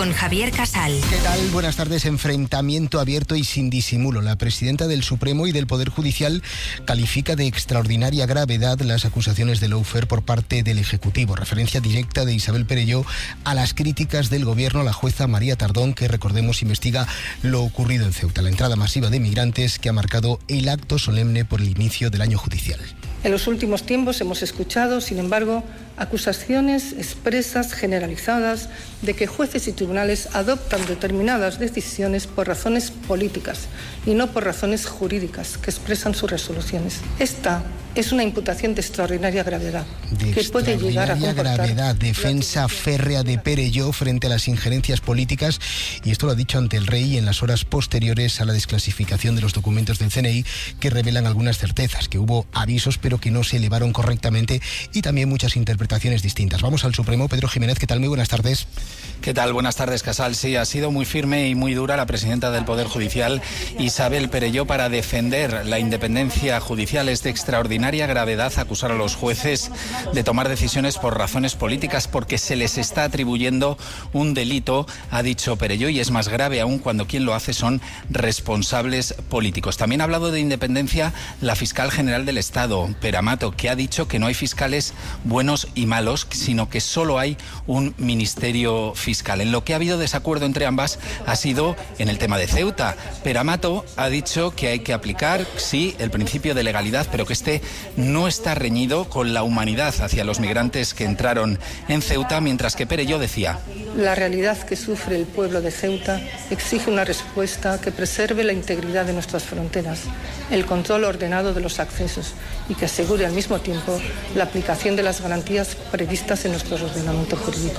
con Javier Casal. ¿Qué tal? Buenas tardes. Enfrentamiento abierto y sin disimulo. La presidenta del Supremo y del Poder Judicial califica de extraordinaria gravedad las acusaciones de lawfare por parte del Ejecutivo. Referencia directa de Isabel Perelló a las críticas del Gobierno a la jueza María Tardón, que, recordemos, investiga lo ocurrido en Ceuta, la entrada masiva de migrantes que ha marcado el acto solemne por el inicio del año judicial. En los últimos tiempos hemos escuchado, sin embargo, acusaciones expresas, generalizadas, de que jueces y tribunales adoptan determinadas decisiones por razones políticas y no por razones jurídicas que expresan sus resoluciones. Esta es una imputación de extraordinaria gravedad, que puede llegar a comportar... gravedad, defensa férrea de Perelló frente a las injerencias políticas, y esto lo ha dicho ante el rey en las horas posteriores a la desclasificación de los documentos del CNI, que revelan algunas certezas, que hubo avisos pero que no se elevaron correctamente, y también muchas interpretaciones distintas. Vamos al Supremo. Pedro Jiménez, ¿qué tal? Muy buenas tardes. ¿Qué tal? Buenas tardes, Casal. Sí, ha sido muy firme y muy dura la presidenta del Poder Judicial, Isabel Perelló, para defender la independencia judicial. Es de extraordinaria gravedad acusar a los jueces de tomar decisiones por razones políticas, porque se les está atribuyendo un delito, ha dicho Perelló, y es más grave aún cuando quien lo hace son responsables políticos. También ha hablado de independencia la fiscal general del Estado, Pere Amato, que ha dicho que no hay fiscales buenos y malos, sino que solo hay un ministerio fiscal. En lo que ha habido desacuerdo entre ambas ha sido en el tema de Ceuta. Pere Amato ha dicho que hay que aplicar, sí, el principio de legalidad, pero que este no está reñido con la humanidad hacia los migrantes que entraron en Ceuta, mientras que Perelló decía: la realidad que sufre el pueblo de Ceuta exige una respuesta que preserve la integridad de nuestras fronteras, el control ordenado de los accesos y que asegure al mismo tiempo la aplicación de las garantías previstas en nuestro ordenamiento jurídico.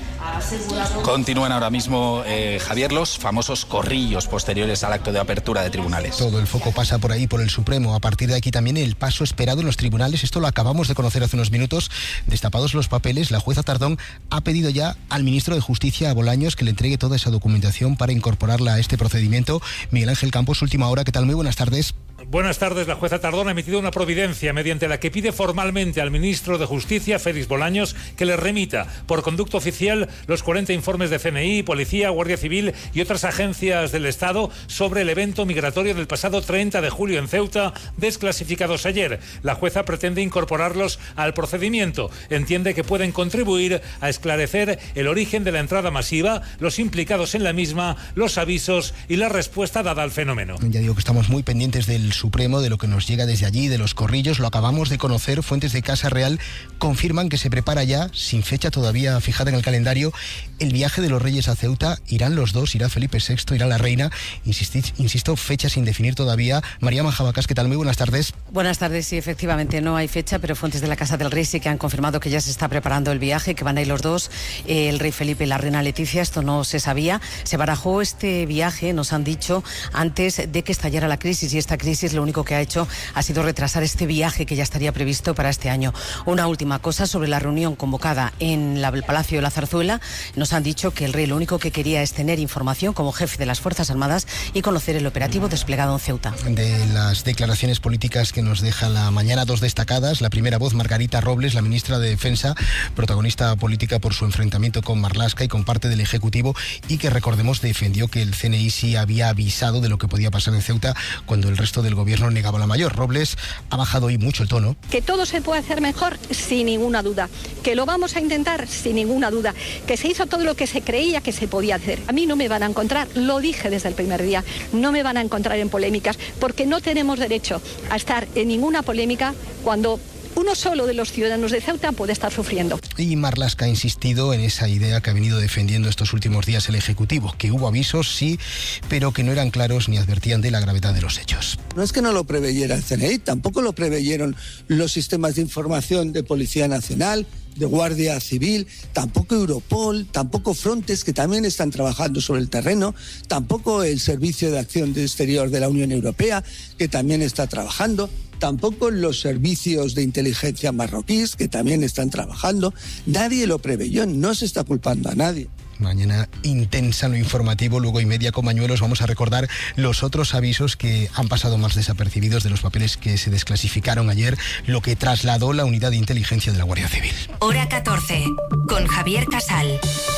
Continúan ahora mismo, Javier, los famosos corrillos posteriores al acto de apertura de tribunales. Todo el foco pasa por ahí, por el Supremo. A partir de aquí también el paso esperado en los tribunales. Esto lo acabamos de conocer hace unos minutos. Destapados los papeles, la jueza Tardón ha pedido ya al ministro de Justicia, a Bolaños, que le entregue toda esa documentación para incorporarla a este procedimiento. Miguel Ángel Campos, última hora. ¿Qué tal? Muy buenas tardes. Buenas tardes. La jueza Tardón ha emitido una providencia mediante la que pide formalmente al ministro de Justicia, Félix Bolaños, que le remita por conducto oficial los 40 informes de CNI, Policía, Guardia Civil y otras agencias del Estado sobre el evento migratorio del pasado 30 de julio en Ceuta, desclasificados ayer. La jueza pretende incorporarlos al procedimiento. Entiende que pueden contribuir a esclarecer el origen de la entrada masiva, los implicados en la misma, los avisos y la respuesta dada al fenómeno. Ya digo que estamos muy pendientes del Supremo, de lo que nos llega desde allí, de los corrillos. Lo acabamos de conocer. Fuentes de Casa Real confirman que se prepara ya, sin fecha todavía fijada en el calendario, el viaje de los Reyes a Ceuta. Irán los dos, irá Felipe VI, irá la reina. Insisto, fecha sin definir todavía. María Majabacas, ¿qué tal? Muy buenas tardes. Buenas tardes. Sí, efectivamente no hay fecha, pero fuentes de la Casa del Rey sí que han confirmado que ya se está preparando el viaje, que van a ir los dos, el rey Felipe y la reina Leticia. Esto no se sabía. Se barajó este viaje, nos han dicho, antes de que estallara la crisis, y esta crisis lo único que ha hecho ha sido retrasar este viaje que ya estaría previsto para este año. Una última cosa sobre la reunión convocada en el Palacio de la Zarzuela. Nos han dicho que el rey lo único que quería es tener información como jefe de las Fuerzas Armadas y conocer el operativo desplegado en Ceuta. De las declaraciones políticas que nos deja la mañana, dos destacadas. La primera voz, Margarita Robles, la ministra de Defensa, protagonista política por su enfrentamiento con Marlaska y con parte del Ejecutivo, y que, recordemos, defendió que el CNI sí había avisado de lo que podía pasar en Ceuta cuando el resto del gobierno negaba la mayor. Robles ha bajado hoy mucho el tono. Que todo se puede hacer mejor, sin ninguna duda. Que lo vamos a intentar, sin ninguna duda. Que se hizo todo lo que se creía que se podía hacer. A mí no me van a encontrar, lo dije desde el primer día, no me van a encontrar en polémicas, porque no tenemos derecho a estar en ninguna polémica cuando uno solo de los ciudadanos de Ceuta puede estar sufriendo. Y Marlaska ha insistido en esa idea que ha venido defendiendo estos últimos días el Ejecutivo, que hubo avisos, sí, pero que no eran claros ni advertían de la gravedad de los hechos. No es que no lo preveyera el CNI, tampoco lo preveyeron los sistemas de información de Policía Nacional, de Guardia Civil, tampoco Europol, tampoco Frontex, que también están trabajando sobre el terreno, tampoco el Servicio de Acción Exterior de la Unión Europea, que también está trabajando, tampoco los servicios de inteligencia marroquíes, que también están trabajando. Nadie lo preveyó, no se está culpando a nadie. Mañana intensa en lo informativo, luego y media con Mañuelos. Vamos a recordar los otros avisos que han pasado más desapercibidos de los papeles que se desclasificaron ayer, lo que trasladó la unidad de inteligencia de la Guardia Civil. Hora 14, con Javier Casal.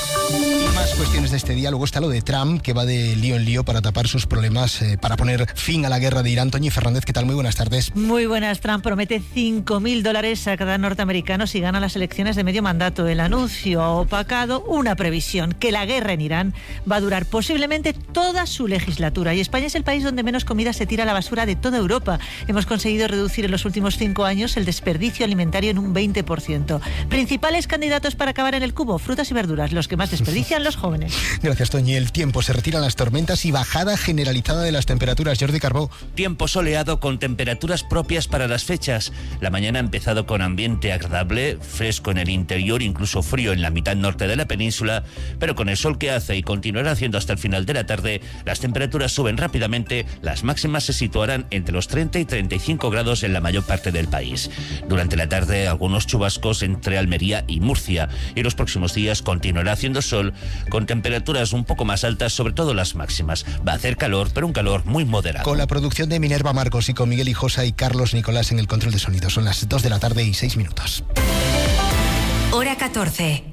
Y más cuestiones de este día. Luego está lo de Trump, que va de lío en lío para tapar sus problemas, para poner fin a la guerra de Irán. Toñi Fernández, ¿qué tal? Muy buenas tardes. Muy buenas. Trump promete $5.000 a cada norteamericano si gana las elecciones de medio mandato. El anuncio ha opacado una previsión, que la guerra en Irán va a durar posiblemente toda su legislatura. Y España es el país donde menos comida se tira a la basura de toda Europa. Hemos conseguido reducir en los últimos 5 años el desperdicio alimentario en un 20%. Principales candidatos para acabar en el cubo: frutas y verduras, los que más desperdician los jóvenes. Gracias, Toñi. El tiempo, se retiran las tormentas y bajada generalizada de las temperaturas. Jordi Carbó. Tiempo soleado con temperaturas propias para las fechas. La mañana ha empezado con ambiente agradable, fresco en el interior, incluso frío en la mitad norte de la península, pero con el sol que hace y continuará haciendo hasta el final de la tarde, las temperaturas suben rápidamente. Las máximas se situarán entre los 30 y 35 grados en la mayor parte del país. Durante la tarde, algunos chubascos entre Almería y Murcia, y los próximos días continuará haciendo sol con temperaturas un poco más altas, sobre todo las máximas. Va a hacer calor, pero un calor muy moderado. Con la producción de Minerva Marcos y con Miguel Hijosa y Carlos Nicolás en el control de sonido. Son las 2 de la tarde y 6 minutos. Hora 14.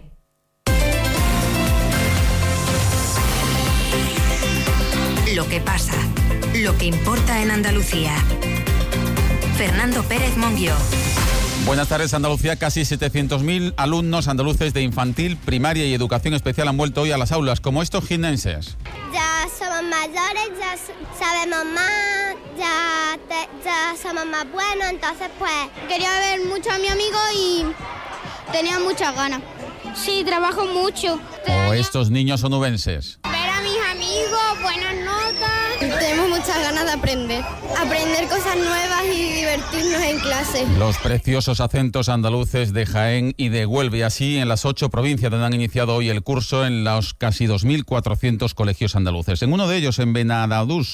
Lo que pasa, lo que importa en Andalucía. Fernando Pérez Monguió. Buenas tardes. Andalucía. Casi 700.000 alumnos andaluces de infantil, primaria y educación especial han vuelto hoy a las aulas, como estos jiennenses. Ya somos mayores, ya sabemos más, ya somos más buenos, entonces pues quería ver mucho a mi amigo y tenía muchas ganas. Sí, trabajo mucho. O estos niños onubenses. Ver a mis amigos, buenas notas. Tenemos muchas ganas de aprender cosas nuevas y divertirnos en clase. Los preciosos acentos andaluces de Jaén y de Huelva, y así en las 8 provincias donde han iniciado hoy el curso, en los casi 2.400 colegios andaluces. En uno de ellos, en Benadux,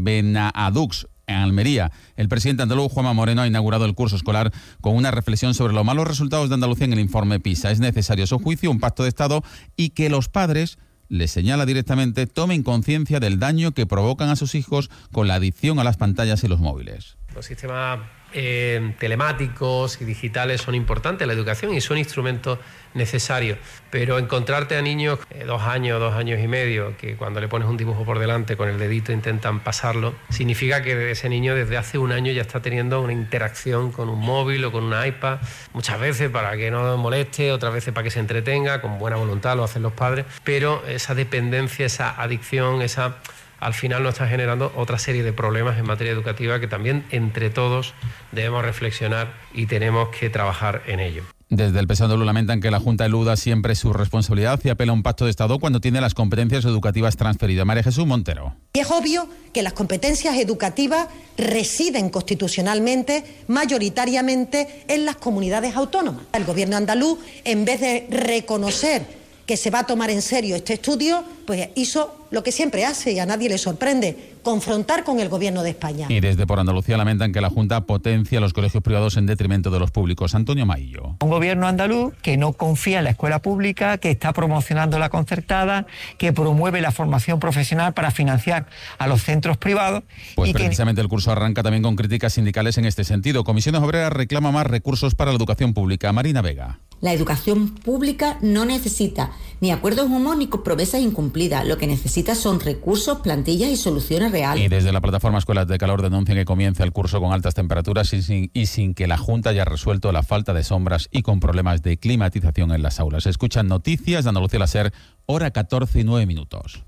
en Almería, el presidente andaluz, Juanma Moreno, ha inaugurado el curso escolar con una reflexión sobre los malos resultados de Andalucía en el informe PISA. Es necesario, a su juicio, un pacto de Estado y que los padres, les señala directamente, tomen conciencia del daño que provocan a sus hijos con la adicción a las pantallas y los móviles. Los sistemas telemáticos y digitales son importantes en la educación y son instrumentos necesarios, pero encontrarte a niños de 2 años, 2 años y medio, que cuando le pones un dibujo por delante con el dedito intentan pasarlo, significa que ese niño desde hace 1 año ya está teniendo una interacción con un móvil o con un iPad, muchas veces para que no moleste, otras veces para que se entretenga, con buena voluntad lo hacen los padres, pero esa dependencia, esa adicción, al final nos está generando otra serie de problemas en materia educativa que también entre todos debemos reflexionar y tenemos que trabajar en ello. Desde el PSOE lamentan que la Junta eluda siempre su responsabilidad y apela a un pacto de Estado cuando tiene las competencias educativas transferidas. María Jesús Montero. Y es obvio que las competencias educativas residen constitucionalmente, mayoritariamente, en las comunidades autónomas. El gobierno andaluz, en vez de reconocer que se va a tomar en serio este estudio, pues hizo lo que siempre hace y a nadie le sorprende: confrontar con el gobierno de España. Y desde Por Andalucía lamentan que la Junta potencia los colegios privados en detrimento de los públicos. Antonio Maillo. Un gobierno andaluz que no confía en la escuela pública, que está promocionando la concertada, que promueve la formación profesional para financiar a los centros privados. Pues precisamente el curso arranca también con críticas sindicales en este sentido. Comisiones Obreras reclama más recursos para la educación pública. Marina Vega. La educación pública no necesita ni acuerdos humos ni promesas incumplidas. Lo que necesita son recursos, plantillas y soluciones reales. Y desde la plataforma Escuelas de Calor denuncian que comienza el curso con altas temperaturas y sin que la Junta haya resuelto la falta de sombras y con problemas de climatización en las aulas. Escuchan noticias de Andalucía la SER, hora 14 y 9 minutos.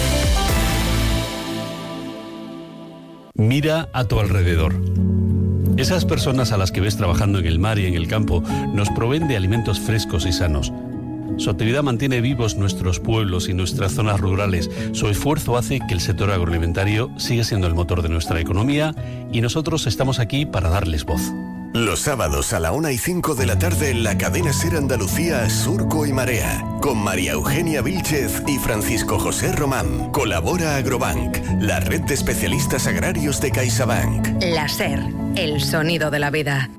Mira a tu alrededor. Esas personas a las que ves trabajando en el mar y en el campo nos proveen de alimentos frescos y sanos. Su actividad mantiene vivos nuestros pueblos y nuestras zonas rurales. Su esfuerzo hace que el sector agroalimentario siga siendo el motor de nuestra economía y nosotros estamos aquí para darles voz. Los sábados a la 1:05 de la tarde en la cadena SER Andalucía, Surco y Marea, con María Eugenia Vílchez y Francisco José Román. Colabora Agrobank, la red de especialistas agrarios de CaixaBank. La SER, el sonido de la vida.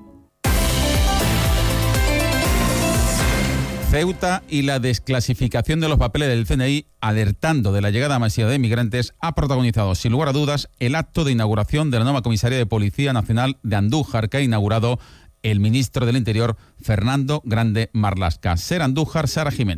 Ceuta y la desclasificación de los papeles del CNI, alertando de la llegada masiva de migrantes, ha protagonizado, sin lugar a dudas, el acto de inauguración de la nueva comisaría de Policía Nacional de Andújar, que ha inaugurado el ministro del Interior, Fernando Grande Marlaska. SER Andújar, Sara Jiménez.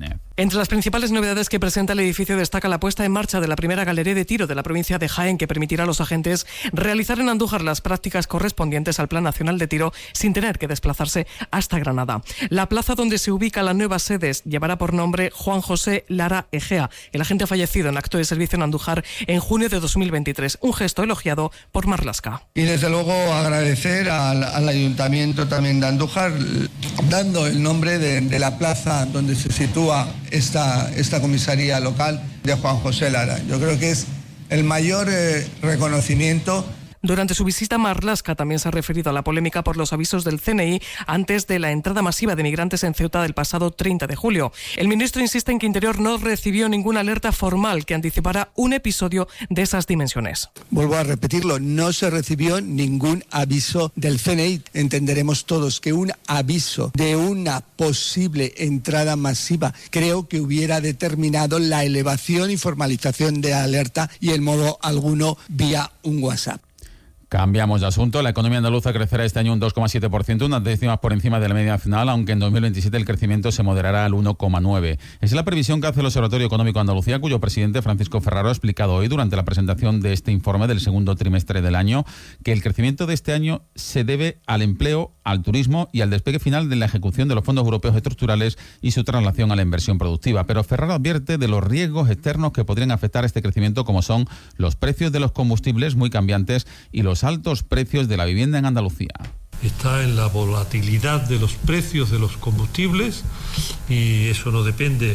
Entre las principales novedades que presenta el edificio destaca la puesta en marcha de la primera galería de tiro de la provincia de Jaén, que permitirá a los agentes realizar en Andújar las prácticas correspondientes al Plan Nacional de Tiro sin tener que desplazarse hasta Granada. La plaza donde se ubica la nueva sede llevará por nombre Juan José Lara Egea, el agente fallecido en acto de servicio en Andújar en junio de 2023. Un gesto elogiado por Marlaska. Y desde luego agradecer al Ayuntamiento también de Andújar, dando el nombre de la plaza donde se sitúa esta comisaría local de Juan José Lara. Yo creo que es el mayor reconocimiento. Durante su visita, Marlaska también se ha referido a la polémica por los avisos del CNI antes de la entrada masiva de migrantes en Ceuta del pasado 30 de julio. El ministro insiste en que Interior no recibió ninguna alerta formal que anticipara un episodio de esas dimensiones. Vuelvo a repetirlo, no se recibió ningún aviso del CNI. Entenderemos todos que un aviso de una posible entrada masiva creo que hubiera determinado la elevación y formalización de la alerta y en modo alguno vía un WhatsApp. Cambiamos de asunto. La economía andaluza crecerá este año un 2,7%, unas décimas por encima de la media nacional, aunque en 2027 el crecimiento se moderará al 1,9%. Es la previsión que hace el Observatorio Económico de Andalucía, cuyo presidente Francisco Ferraro ha explicado hoy durante la presentación de este informe del segundo trimestre del año, que el crecimiento de este año se debe al empleo, al turismo y al despegue final de la ejecución de los fondos europeos estructurales y su traslación a la inversión productiva. Pero Ferraro advierte de los riesgos externos que podrían afectar este crecimiento, como son los precios de los combustibles muy cambiantes y los altos precios de la vivienda en Andalucía. Está en la volatilidad de los precios de los combustibles y eso no depende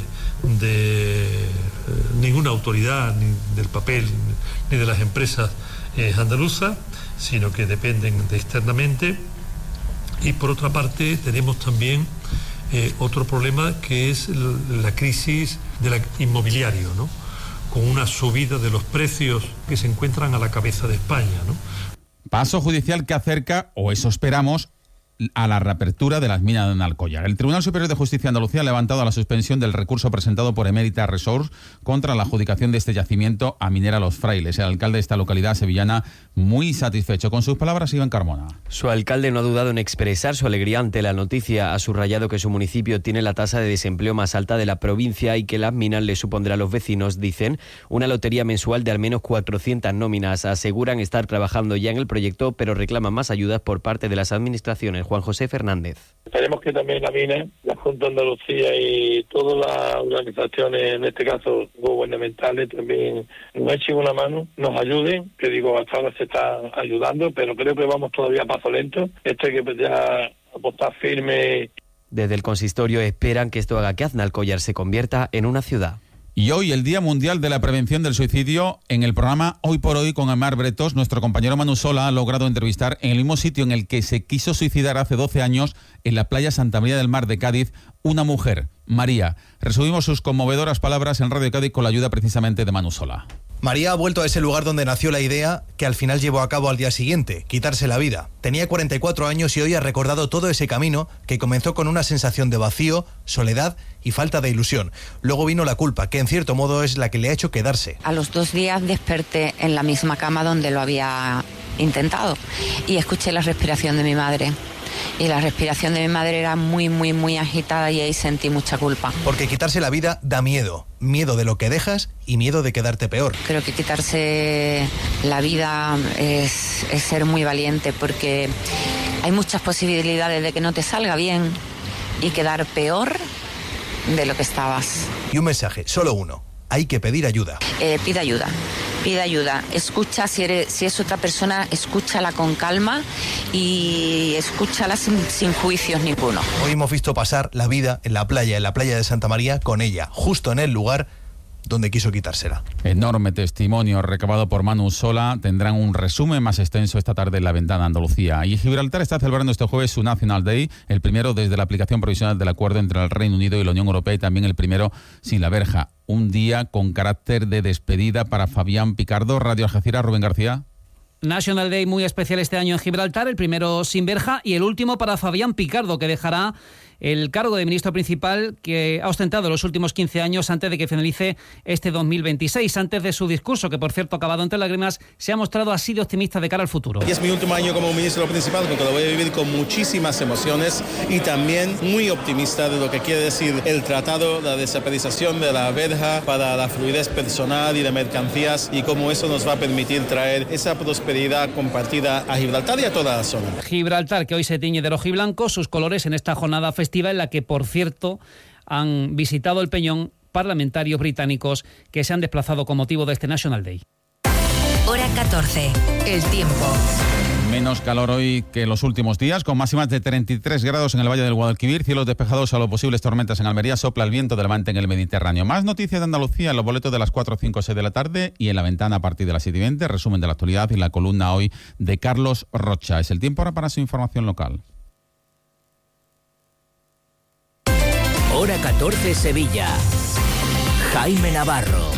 de ninguna autoridad, ni del papel, ni de las empresas andaluzas, sino que dependen externamente. Y por otra parte tenemos también otro problema, que es la crisis del inmobiliario, ¿no? Con una subida de los precios que se encuentran a la cabeza de España, ¿no? Paso judicial que acerca, o eso esperamos, a la reapertura de las minas de Nalcollar. El Tribunal Superior de Justicia de Andalucía ha levantado la suspensión del recurso presentado por Emérita Resource contra la adjudicación de este yacimiento a Minera Los Frailes. El alcalde de esta localidad sevillana muy satisfecho. Con sus palabras, Iván Carmona. Su alcalde no ha dudado en expresar su alegría ante la noticia. Ha subrayado que su municipio tiene la tasa de desempleo más alta de la provincia y que las minas le supondrá a los vecinos, dicen, una lotería mensual de al menos 400 nóminas. Aseguran estar trabajando ya en el proyecto, pero reclaman más ayudas por parte de las administraciones. Juan José Fernández. Esperemos que también la MINE, la Junta de Andalucía y todas las organizaciones, en este caso gubernamentales, también nos echen una mano, nos ayuden, que digo, hasta ahora se está ayudando, pero creo que vamos todavía a paso lento. Esto hay que ya apostar firme. Desde el consistorio esperan que esto haga que Aznalcóllar se convierta en una ciudad. Y hoy, el Día Mundial de la Prevención del Suicidio, en el programa Hoy por Hoy con Amar Bretos, nuestro compañero Manu Sola ha logrado entrevistar en el mismo sitio en el que se quiso suicidar hace 12 años, en la playa Santa María del Mar de Cádiz, una mujer, María. Resumimos sus conmovedoras palabras en Radio Cádiz con la ayuda precisamente de Manu Sola. María ha vuelto a ese lugar donde nació la idea que al final llevó a cabo al día siguiente, quitarse la vida. Tenía 44 años y hoy ha recordado todo ese camino que comenzó con una sensación de vacío, soledad y falta de ilusión. Luego vino la culpa, que en cierto modo es la que le ha hecho quedarse. A los 2 días desperté en la misma cama donde lo había intentado y escuché la respiración de mi madre. Y la respiración de mi madre era muy, muy, muy agitada y ahí sentí mucha culpa. Porque quitarse la vida da miedo. Miedo de lo que dejas y miedo de quedarte peor. Creo que quitarse la vida es ser muy valiente, porque hay muchas posibilidades de que no te salga bien y quedar peor de lo que estabas. Y un mensaje, solo uno. Hay que pedir ayuda. Pide ayuda. Pide ayuda, escucha, si es otra persona, escúchala con calma y escúchala sin juicios ninguno. Hoy hemos visto pasar la vida en la playa de Santa María con ella, justo en el lugar donde quiso quitársela. Enorme testimonio recabado por Manu Sola. Tendrán un resumen más extenso esta tarde en La Ventana Andalucía. Y Gibraltar está celebrando este jueves su National Day, el primero desde la aplicación provisional del acuerdo entre el Reino Unido y la Unión Europea, y también el primero sin la verja. Un día con carácter de despedida para Fabián Picardo. Radio Algeciras, Rubén García. National Day muy especial este año en Gibraltar, el primero sin verja y el último para Fabián Picardo, que dejará el cargo de ministro principal que ha ostentado los últimos 15 años antes de que finalice este 2026. Antes de su discurso, que por cierto ha acabado entre lágrimas, se ha mostrado así de optimista de cara al futuro. Y es mi último año como ministro principal, porque lo voy a vivir con muchísimas emociones y también muy optimista de lo que quiere decir el tratado, la desaparición de la verja para la fluidez personal y de mercancías, y cómo eso nos va a permitir traer esa prosperidad compartida a Gibraltar y a toda la zona. Gibraltar, que hoy se tiñe de rojo y blanco sus colores en esta jornada festiva, en la que, por cierto, han visitado el Peñón parlamentarios británicos que se han desplazado con motivo de este National Day. Hora 14. El tiempo. Menos calor hoy que los últimos días, con máximas de 33 grados en el Valle del Guadalquivir, cielos despejados a los posibles tormentas en Almería, sopla el viento de levante en el Mediterráneo. Más noticias de Andalucía en los boletos de las 4, 5, 6 de la tarde y en la ventana a partir de las 7 y 20, resumen de la actualidad y la columna hoy de Carlos Rocha. Es el tiempo ahora para su información local. Hora 14 Sevilla. Jaime Navarro.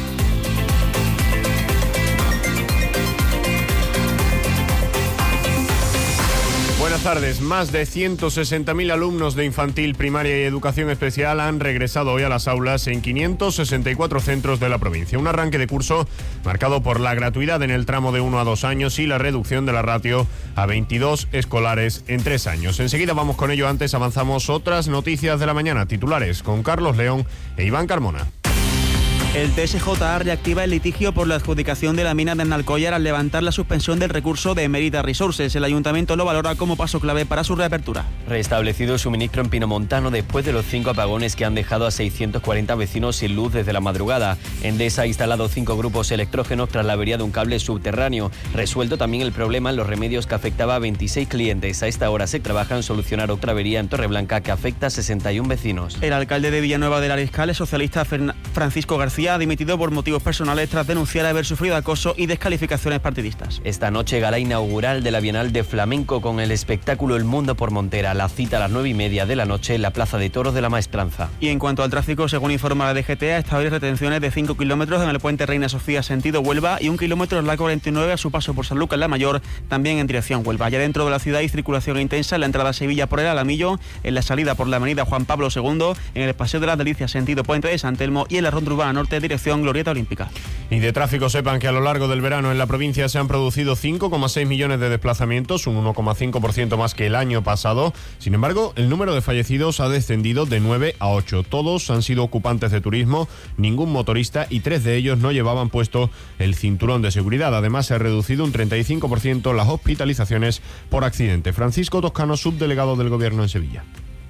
Buenas tardes. Más de 160.000 alumnos de infantil, primaria y educación especial han regresado hoy a las aulas en 564 centros de la provincia. Un arranque de curso marcado por la gratuidad en el tramo de 1 a 2 años y la reducción de la ratio a 22 escolares en 3 años. Enseguida vamos con ello. Antes avanzamos otras noticias de la mañana. Titulares con Carlos León e Iván Carmona. El TSJA reactiva el litigio por la adjudicación de la mina de Nalcollar al levantar la suspensión del recurso de Mérida Resources. El ayuntamiento lo valora como paso clave para su reapertura. Restablecido el suministro en Pinomontano después de los 5 apagones que han dejado a 640 vecinos sin luz desde la madrugada. Endesa ha instalado 5 grupos electrógenos tras la avería de un cable subterráneo. Resuelto también el problema en Los Remedios, que afectaba a 26 clientes. A esta hora se trabaja en solucionar otra avería en Torreblanca que afecta a 61 vecinos. El alcalde de Villanueva del Ariscal, el socialista Francisco García, ha dimitido por motivos personales tras denunciar haber sufrido acoso y descalificaciones partidistas. Esta noche gala inaugural de la Bienal de Flamenco con el espectáculo El Mundo por Montera. La cita a las 9:30 de la noche en la Plaza de Toros de la Maestranza. Y en cuanto al tráfico, según informa la DGT, hasta hoy retenciones de 5 kilómetros en el puente Reina Sofía sentido Huelva y 1 kilómetro en la 49 a su paso por San Lucas la Mayor, también en dirección Huelva. Ya dentro de la ciudad hay circulación intensa en la entrada a Sevilla por el Alamillo, en la salida por la avenida Juan Pablo II, en el Paseo de las Delicias sentido Puente de San Telmo y en la Ronda Urbana Norte dirección Glorieta Olímpica. Y de tráfico, sepan que a lo largo del verano en la provincia se han producido 5,6 millones de desplazamientos, un 1,5% más que el año pasado. Sin embargo, el número de fallecidos ha descendido de 9 a 8. Todos han sido ocupantes de turismo, ningún motorista y 3 de ellos no llevaban puesto el cinturón de seguridad. Además, se ha reducido un 35% las hospitalizaciones por accidente. Francisco Toscano, subdelegado del Gobierno en Sevilla.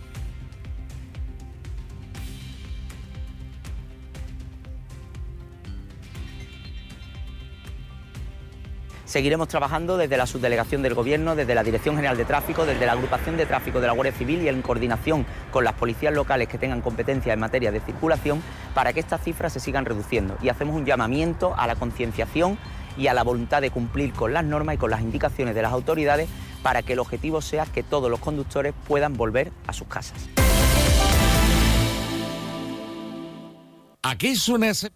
Seguiremos trabajando desde la subdelegación del Gobierno, desde la Dirección General de Tráfico, desde la agrupación de tráfico de la Guardia Civil y en coordinación con las policías locales que tengan competencia en materia de circulación para que estas cifras se sigan reduciendo. Y hacemos un llamamiento a la concienciación y a la voluntad de cumplir con las normas y con las indicaciones de las autoridades para que el objetivo sea que todos los conductores puedan volver a sus casas. Aquí suena ese...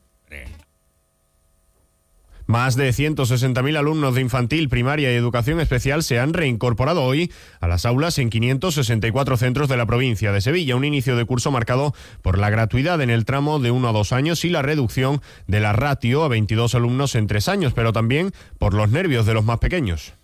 Más de 160.000 alumnos de infantil, primaria y educación especial se han reincorporado hoy a las aulas en 564 centros de la provincia de Sevilla. Un inicio de curso marcado por la gratuidad en el tramo de 1 a 2 años y la reducción de la ratio a 22 alumnos en 3 años, pero también por los nervios de los más pequeños.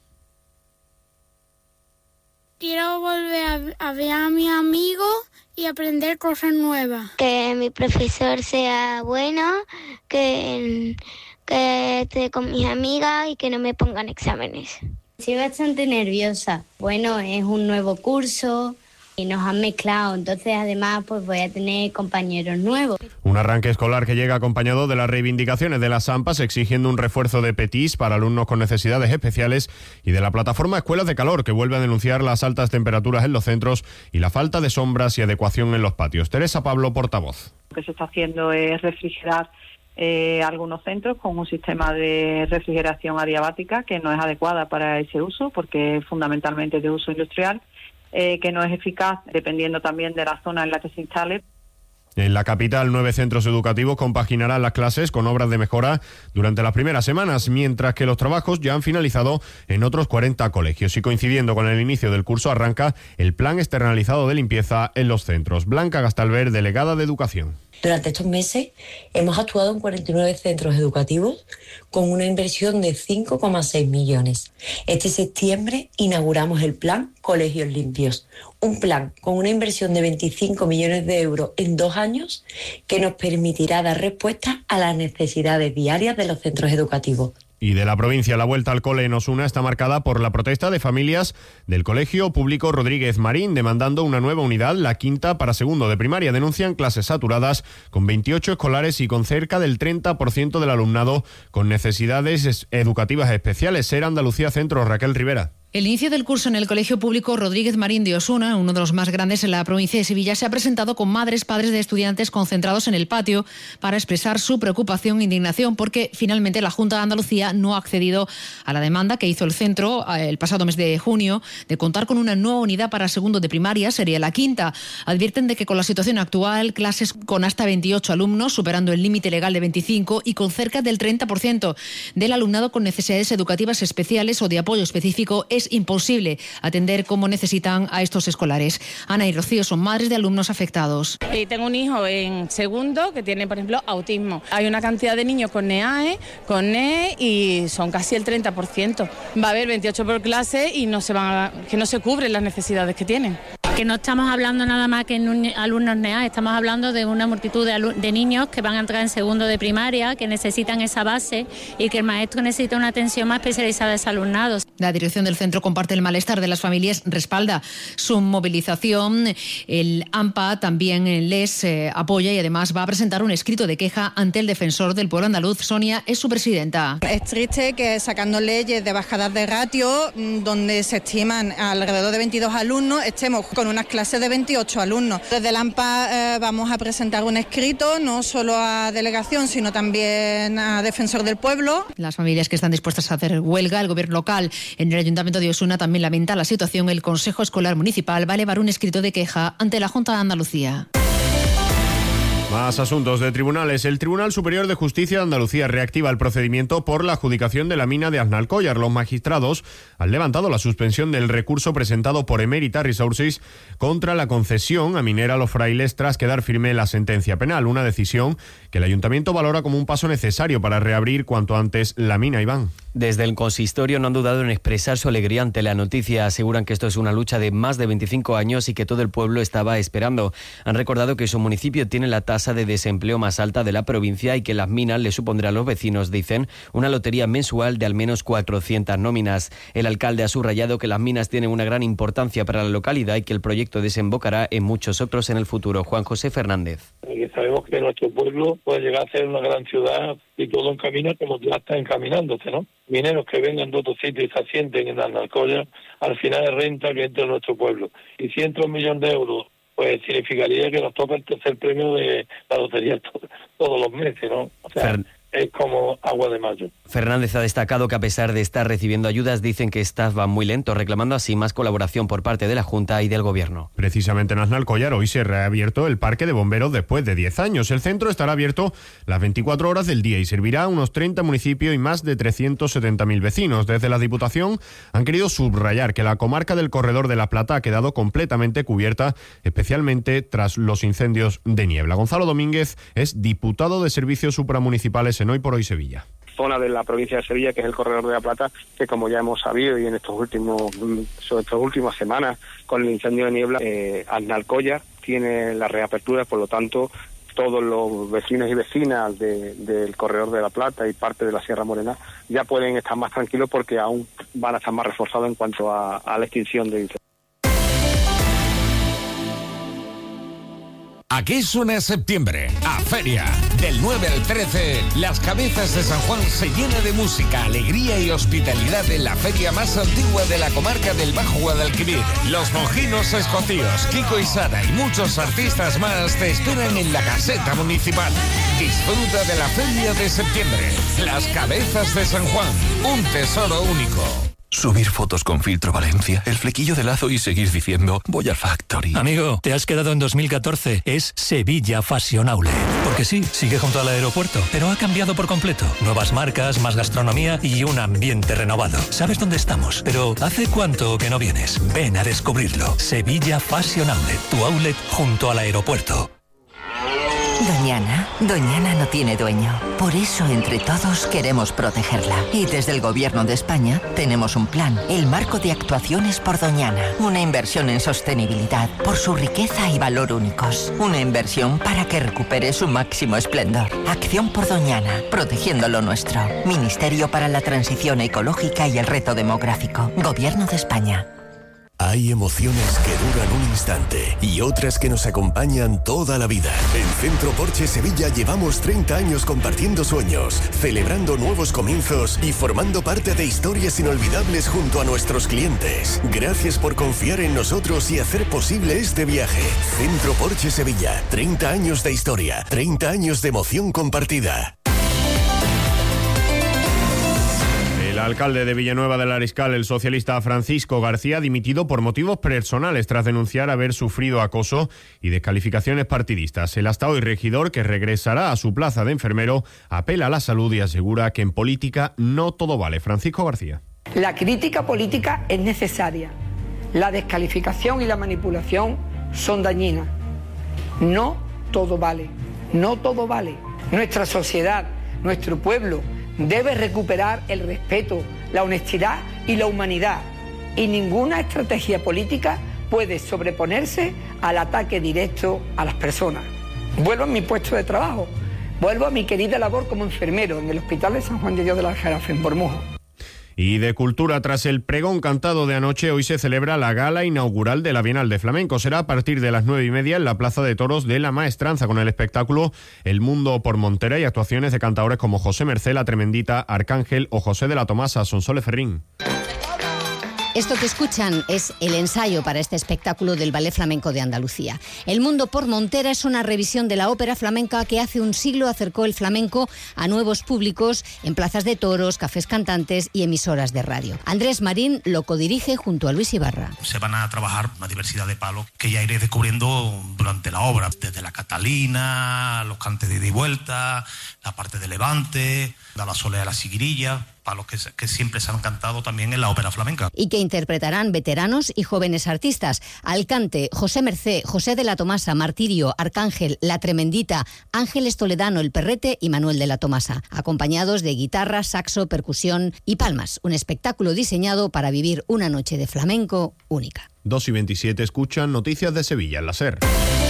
Quiero volver a ver a mi amigo y aprender cosas nuevas. Que mi profesor sea bueno, que esté con mis amigas y que no me pongan exámenes. Estoy bastante nerviosa. Bueno, es un nuevo curso y nos han mezclado, entonces además pues voy a tener compañeros nuevos. Un arranque escolar que llega acompañado de las reivindicaciones de las AMPAs exigiendo un refuerzo de PETIS para alumnos con necesidades especiales y de la plataforma Escuelas de Calor, que vuelve a denunciar las altas temperaturas en los centros y la falta de sombras y adecuación en los patios. Teresa Pablo, portavoz. Lo que se está haciendo es refrigerar algunos centros con un sistema de refrigeración adiabática que no es adecuada para ese uso porque es fundamentalmente de uso industrial, que no es eficaz dependiendo también de la zona en la que se instale. En la capital, 9 centros educativos compaginarán las clases con obras de mejora durante las primeras semanas, mientras que los trabajos ya han finalizado en otros 40 colegios. Y coincidiendo con el inicio del curso, arranca el plan externalizado de limpieza en los centros. Blanca Gastalver, delegada de Educación. Durante estos meses hemos actuado en 49 centros educativos con una inversión de 5,6 millones. Este septiembre inauguramos el plan Colegios Limpios, un plan con una inversión de 25 millones de euros en 2 años que nos permitirá dar respuesta a las necesidades diarias de los centros educativos. Y de la provincia, la vuelta al cole en Osuna está marcada por la protesta de familias del Colegio Público Rodríguez Marín, demandando una nueva unidad, la quinta para segundo de primaria. Denuncian clases saturadas con 28 escolares y con cerca del 30% del alumnado con necesidades educativas especiales. Ser Andalucía Centro, Raquel Rivera. El inicio del curso en el Colegio Público Rodríguez Marín de Osuna, uno de los más grandes en la provincia de Sevilla, se ha presentado con madres, padres de estudiantes concentrados en el patio para expresar su preocupación e indignación porque finalmente la Junta de Andalucía no ha accedido a la demanda que hizo el centro el pasado mes de junio de contar con una nueva unidad para segundo de primaria, sería la quinta. Advierten de que con la situación actual, clases con hasta 28 alumnos, superando el límite legal de 25 y con cerca del 30% del alumnado con necesidades educativas especiales o de apoyo específico, es imposible atender como necesitan a estos escolares. Ana y Rocío son madres de alumnos afectados. Tengo un hijo en segundo que tiene, por ejemplo, autismo. Hay una cantidad de niños con NEAE, con NE y son casi el 30%. Va a haber 28 por clase y no se cubren las necesidades que tienen. Que no estamos hablando nada más que en alumnos NEAE, estamos hablando de una multitud de niños que van a entrar en segundo de primaria, que necesitan esa base y que el maestro necesita una atención más especializada a ese alumnado. La dirección del centro comparte el malestar de las familias, respalda su movilización. El AMPA también les apoya y además va a presentar un escrito de queja ante el defensor del pueblo andaluz. Sonia es su presidenta. Es triste que sacando leyes de bajadas de ratio, donde se estiman alrededor de 22 alumnos, estemos con unas clases de 28 alumnos. Desde el AMPA vamos a presentar un escrito, no solo a delegación, sino también a defensor del pueblo. Las familias que están dispuestas a hacer huelga, el gobierno local en el Ayuntamiento de Osuna también lamenta la situación. El Consejo Escolar Municipal va a elevar un escrito de queja ante la Junta de Andalucía. Más asuntos de tribunales. El Tribunal Superior de Justicia de Andalucía reactiva el procedimiento por la adjudicación de la mina de Aznalcóllar. Los magistrados han levantado la suspensión del recurso presentado por Emerita Resources contra la concesión a Minera Los Frailes tras quedar firme la sentencia penal. Una decisión que el Ayuntamiento valora como un paso necesario para reabrir cuanto antes la mina, Iván. Desde el consistorio no han dudado en expresar su alegría ante la noticia. Aseguran que esto es una lucha de más de 25 años y que todo el pueblo estaba esperando. Han recordado que su municipio tiene la tasa de desempleo más alta de la provincia y que las minas le supondrán a los vecinos, dicen, una lotería mensual de al menos 400 nóminas. El alcalde ha subrayado que las minas tienen una gran importancia para la localidad y que el proyecto desembocará en muchos otros en el futuro. Juan José Fernández. Sabemos que nuestro pueblo puede llegar a ser una gran ciudad y todo encamina como ya está encaminándose, ¿no? Mineros que vengan de otros sitios y se asienten en Aznalcóllar, al final es renta que entre en nuestro pueblo. Y si entra 1 millón de euros, pues significaría que nos toca el tercer premio de la lotería todos los meses, ¿no? O sea, es como agua de mayo. Fernández ha destacado que a pesar de estar recibiendo ayudas, dicen que estas van muy lento, reclamando así más colaboración por parte de la Junta y del Gobierno. Precisamente en Aznalcóllar hoy se ha reabierto el parque de bomberos después de 10 años. El centro estará abierto las 24 horas del día y servirá a unos 30 municipios y más de 370.000 vecinos. Desde la Diputación han querido subrayar que la comarca del Corredor de la Plata ha quedado completamente cubierta, especialmente tras los incendios de niebla. Gonzalo Domínguez es diputado de Servicios Supramunicipales en Hoy por Hoy Sevilla. Zona de la provincia de Sevilla, que es el Corredor de la Plata, que como ya hemos sabido y en sobre estas últimas semanas con el incendio de niebla, Aznalcóllar tiene la reapertura, por lo tanto todos los vecinos y vecinas del Corredor de la Plata y parte de la Sierra Morena ya pueden estar más tranquilos porque aún van a estar más reforzados en cuanto a la extinción de incendios. ¿A qué suena septiembre? A feria. Del 9 al 13, Las Cabezas de San Juan se llena de música, alegría y hospitalidad en la feria más antigua de la comarca del Bajo Guadalquivir. Los mojinos escocíos, Kiko y Sara y muchos artistas más te esperan en la caseta municipal. Disfruta de la feria de septiembre. Las Cabezas de San Juan, un tesoro único. Subir fotos con filtro Valencia, el flequillo de lazo y seguir diciendo voy al Factory. Amigo, te has quedado en 2014. Es Sevilla Fashion Outlet. Porque sí, sigue junto al aeropuerto, pero ha cambiado por completo. Nuevas marcas, más gastronomía y un ambiente renovado. ¿Sabes dónde estamos? Pero ¿hace cuánto que no vienes? Ven a descubrirlo. Sevilla Fashion Outlet, tu outlet junto al aeropuerto. Doñana no tiene dueño. Por eso, entre todos, queremos protegerla. Y desde el Gobierno de España tenemos un plan, el Marco de Actuaciones por Doñana. Una inversión en sostenibilidad, por su riqueza y valor únicos. Una inversión para que recupere su máximo esplendor. Acción por Doñana, protegiendo lo nuestro. Ministerio para la Transición Ecológica y el Reto Demográfico. Gobierno de España. Hay emociones que duran un instante y otras que nos acompañan toda la vida. En Centro Porsche Sevilla llevamos 30 años compartiendo sueños, celebrando nuevos comienzos y formando parte de historias inolvidables junto a nuestros clientes. Gracias por confiar en nosotros y hacer posible este viaje. Centro Porsche Sevilla, 30 años de historia, 30 años de emoción compartida. El alcalde de Villanueva del Ariscal, el socialista Francisco García, ha dimitido por motivos personales tras denunciar haber sufrido acoso y descalificaciones partidistas. El hasta hoy regidor, que regresará a su plaza de enfermero, apela a la salud y asegura que en política no todo vale. Francisco García. La crítica política es necesaria. La descalificación y la manipulación son dañinas. No todo vale. No todo vale. Nuestra sociedad, nuestro pueblo, debe recuperar el respeto, la honestidad y la humanidad. Y ninguna estrategia política puede sobreponerse al ataque directo a las personas. Vuelvo a mi puesto de trabajo, vuelvo a mi querida labor como enfermero en el Hospital de San Juan de Dios de la Aljarafe, en Bormujos. Y de cultura, tras el pregón cantado de anoche, hoy se celebra la gala inaugural de la Bienal de Flamenco. Será a partir de las 9:30 en la Plaza de Toros de La Maestranza, con el espectáculo El Mundo por Montera y actuaciones de cantadores como José Mercé, La Tremendita, Arcángel o José de la Tomasa, Sonsoles Ferrín. Esto que escuchan es el ensayo para este espectáculo del Ballet Flamenco de Andalucía. El Mundo por Montera es una revisión de la ópera flamenca que hace un siglo acercó el flamenco a nuevos públicos en plazas de toros, cafés cantantes y emisoras de radio. Andrés Marín lo codirige junto a Luis Ibarra. Se van a trabajar una diversidad de palos que ya iré descubriendo durante la obra, desde la Catalina, los cantes de ida y vuelta, la parte de Levante, la solea de la Siguirilla, palos que siempre se han cantado también en la ópera flamenca. Y que interpretarán veteranos y jóvenes artistas. Al cante, José Mercé, José de la Tomasa, Martirio, Arcángel, La Tremendita, Ángeles Toledano, El Perrete y Manuel de la Tomasa, acompañados de guitarra, saxo, percusión y palmas. Un espectáculo diseñado para vivir una noche de flamenco única. 2:27 escuchan Noticias de Sevilla en la SER.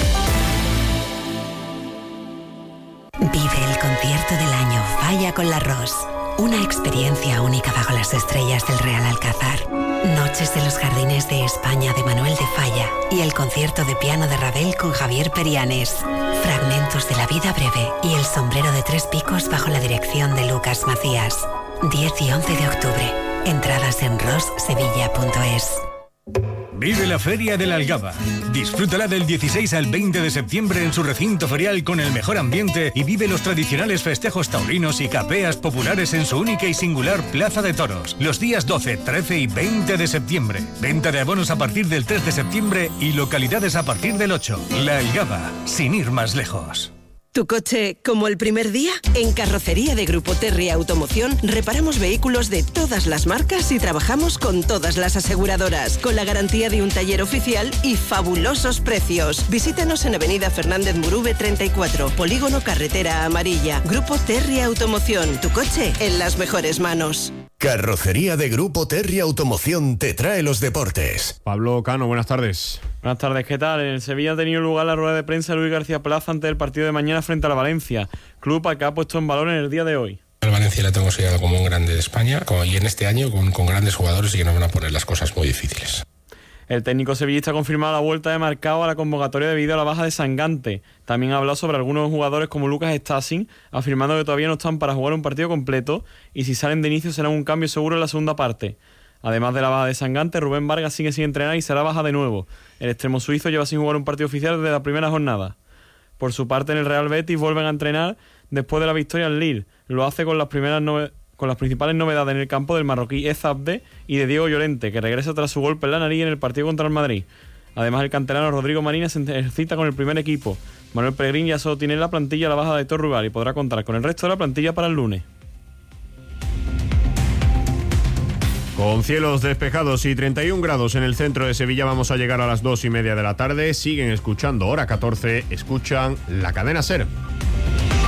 Vive el concierto del año Falla con la Ros. Una experiencia única bajo las estrellas del Real Alcázar. Noches de los Jardines de España de Manuel de Falla y el concierto de piano de Ravel con Javier Perianes. Fragmentos de la vida breve y el sombrero de 3 picos bajo la dirección de Lucas Macías. 10 y 11 de octubre. Entradas en rossevilla.es. Vive la Feria de la Algaba. Disfrútala del 16 al 20 de septiembre en su recinto ferial con el mejor ambiente y vive los tradicionales festejos taurinos y capeas populares en su única y singular Plaza de Toros. Los días 12, 13 y 20 de septiembre. Venta de abonos a partir del 3 de septiembre y localidades a partir del 8. La Algaba, sin ir más lejos. ¿Tu coche como el primer día? En Carrocería de Grupo Terry Automoción reparamos vehículos de todas las marcas y trabajamos con todas las aseguradoras, con la garantía de un taller oficial y fabulosos precios. Visítanos en Avenida Fernández Murube 34, Polígono Carretera Amarilla. Grupo Terry Automoción, tu coche en las mejores manos. Carrocería de Grupo Terry Automoción te trae los deportes. Pablo Cano, buenas tardes. Buenas tardes, ¿qué tal? En Sevilla ha tenido lugar la rueda de prensa de Luis García Plaza antes del partido de mañana frente a la Valencia, club al que ha puesto en valor en el día de hoy. Al Valencia le tengo considerado como un grande de España y en este año con grandes jugadores y que nos van a poner las cosas muy difíciles. El técnico sevillista ha confirmado la vuelta de Marcao a la convocatoria debido a la baja de Sangante. También ha hablado sobre algunos jugadores como Lucas Stassin, afirmando que todavía no están para jugar un partido completo y si salen de inicio será un cambio seguro en la segunda parte. Además de la baja de Sangante, Rubén Vargas sigue sin entrenar y será baja de nuevo. El extremo suizo lleva sin jugar un partido oficial desde la primera jornada. Por su parte, en el Real Betis vuelven a entrenar después de la victoria al Lille. Lo hace con las primeras con las principales novedades en el campo del marroquí Ezabde y de Diego Llorente, que regresa tras su golpe en la nariz en el partido contra el Madrid. Además, el canterano Rodrigo Marina se ejercita con el primer equipo. Manuel Pellegrín ya solo tiene en la plantilla la baja de Héctor Rugal y podrá contar con el resto de la plantilla para el lunes. Con cielos despejados y 31 grados en el centro de Sevilla, vamos a llegar a las 2:30 de la tarde. Siguen escuchando Hora 14, escuchan la cadena SER.